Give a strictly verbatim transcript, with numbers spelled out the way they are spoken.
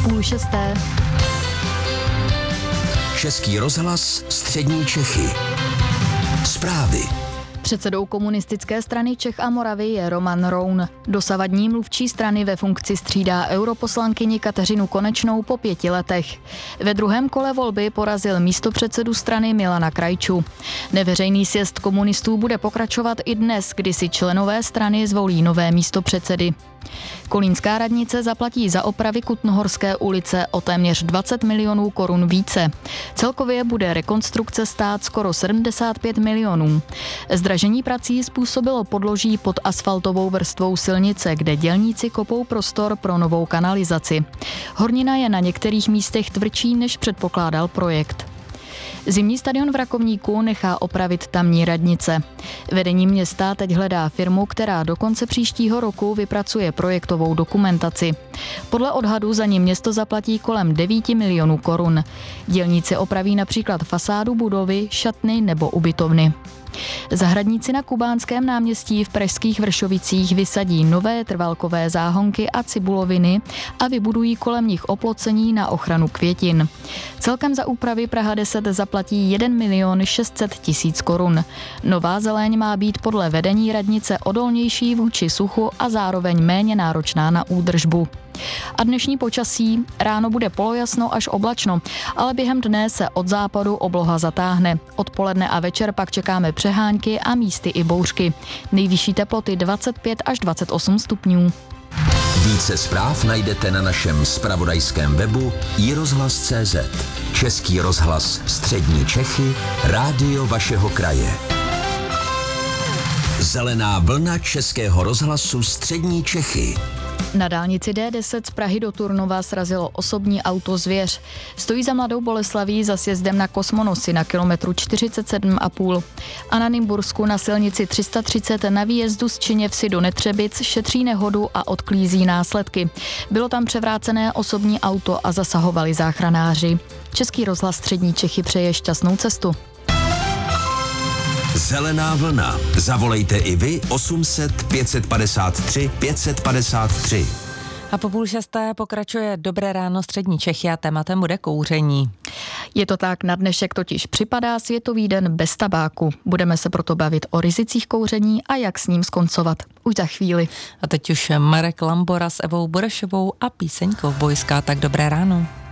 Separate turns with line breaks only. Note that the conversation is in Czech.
půl šesté.
Český rozhlas Střední Čechy. Zprávy.
Předsedou komunistické strany Čech a Moravy je Roman Roun. Dosavadní mluvčí strany ve funkci střídá europoslankyni Kateřinu Konečnou po pěti letech. Ve druhém kole volby porazil místopředsedu strany Milana Krajču. Neveřejný sjezd komunistů bude pokračovat i dnes, kdy si členové strany zvolí nové místopředsedy. Kolínská radnice zaplatí za opravy Kutnohorské ulice o téměř dvacet milionů korun více. Celkově bude rekonstrukce stát skoro sedmdesát pět milionů. Zdražení prací způsobilo podloží pod asfaltovou vrstvou silnice, kde dělníci kopou prostor pro novou kanalizaci. Hornina je na některých místech tvrdší, než předpokládal projekt. Zimní stadion v Rakovníku nechá opravit tamní radnice. Vedení města teď hledá firmu, která do konce příštího roku vypracuje projektovou dokumentaci. Podle odhadu za ní město zaplatí kolem devět milionů korun. Dělníci opraví například fasádu budovy, šatny nebo ubytovny. Zahradníci na Kubánském náměstí v pražských Vršovicích vysadí nové trvalkové záhonky a cibuloviny a vybudují kolem nich oplocení na ochranu květin. Celkem za úpravy Praha deset zaplatí jeden milion šest set tisíc korun. Nová zeleň má být podle vedení radnice odolnější vůči suchu a zároveň méně náročná na údržbu. A dnešní počasí: ráno bude polojasno až oblačno, ale během dne se od západu obloha zatáhne. Odpoledne a večer pak čekáme přehánky a místy i bouřky. Nejvyšší teploty dvacet pět až dvacet osm stupňů.
Více zpráv najdete na našem zpravodajském webu i rozhlas tečka cé zet. Český rozhlas Střední Čechy, rádio vašeho kraje. Zelená vlna Českého rozhlasu Střední Čechy.
Na dálnici D deset z Prahy do Turnova srazilo osobní auto Zvěř. Stojí za Mladou Boleslaví za sjezdem na Kosmonosy na kilometru čtyřicet sedm a půl. A na Nymbursku na silnici tři sta třicet na výjezdu z Činěvsi do Netřebic šetří nehodu a odklízí následky. Bylo tam převrácené osobní auto a zasahovali záchranáři. Český rozhlas Střední Čechy přeje šťastnou cestu.
Zelená vlna. Zavolejte i vy osm set pět set padesát tři pět set padesát tři.
A po půl šesté pokračuje Dobré ráno Střední Čechy a tématem bude kouření.
Je to tak, na dnešek totiž připadá Světový den bez tabáku. Budeme se proto bavit o rizicích kouření a jak s ním skoncovat. Už za chvíli.
A teď už Marek Lambora s Evou Borešovou a píseň Kovbojská. Tak dobré ráno.